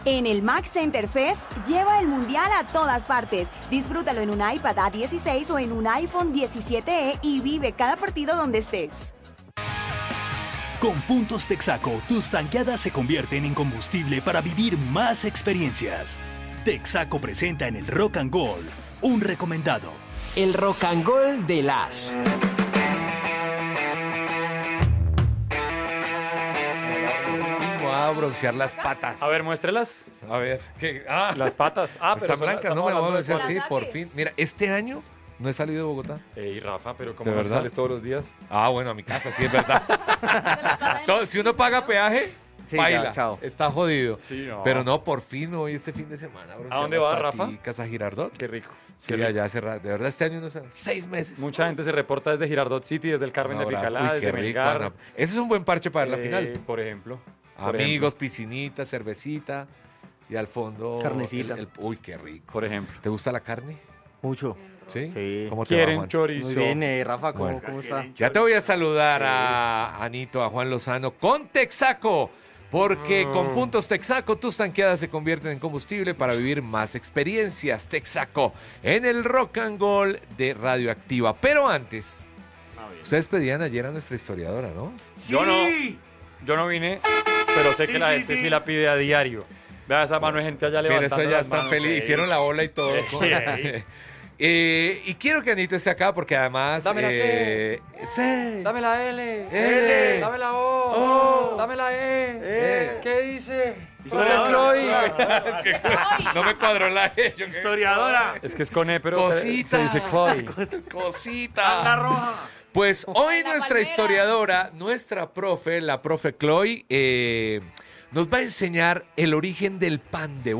En el Mac Center Fest, lleva el mundial a todas partes. Disfrútalo en un iPad A16 o en un iPhone 17e y vive cada partido donde estés. Con puntos Texaco, tus tanqueadas se convierten en combustible para vivir más experiencias. Texaco presenta en el Rock and Gold un recomendado. El Rock and Gold de las. A broncear las patas. A ver, muéstrelas. A ver, ¿qué? Las patas. Pero están blancas, no me voy a broncear así, patas. por fin. Mira, este año no he salido de Bogotá. Ey, Rafa, pero ¿De ¿cómo no verdad? sales todos los días? Ah, bueno, a mi casa, sí, es verdad. No, si uno paga peaje, Sí, baila, ya, chao. está jodido. Sí, no. Pero no, por fin hoy este fin de semana. ¿A dónde vas, Rafa? Casa Girardot. Qué rico. Sí, Qué rico. allá hace rato. De verdad, este año no sé, 6 meses. Mucha gente se reporta desde Girardot City, desde el Carmen Un de abrazo. Picalá, Uy, qué desde rico, Melgar. Ana. Ese es un buen parche para la final. Por ejemplo. Amigos, piscinita, cervecita y al fondo... Carnecita. Uy, qué rico. Por ejemplo. ¿Te gusta la carne? Mucho. ¿Sí? Sí. ¿Cómo te va, Quieren Juan? chorizo. Muy bien, Rafa, ¿cómo, Bueno. cómo está? Ya te voy a saludar a Anito, a Juan Lozano con Texaco, porque con puntos Texaco tus tanqueadas se convierten en combustible para vivir más experiencias. Texaco en el Rock and Gold de Radioactiva. Pero antes, ustedes pedían ayer a nuestra historiadora, ¿no? Yo no vine, pero sé que la gente sí la pide a diario. Vea esa mano de gente allá Mira, levantando eso ya las están manos. felices, hicieron la ola y todo. Y quiero que Anito esté acá porque además... Dame la C. C. Dame la L. L. Dame la O. O. Dame la E. E. ¿Qué dice? Historiadora. Es que no me cuadró la E. Historiadora. Es que es con E, pero Cosita. se dice Chloe. Cosita. Pues hoy la nuestra palmera. historiadora, nuestra profe, la profe Chloe, nos va a enseñar el origen del pan de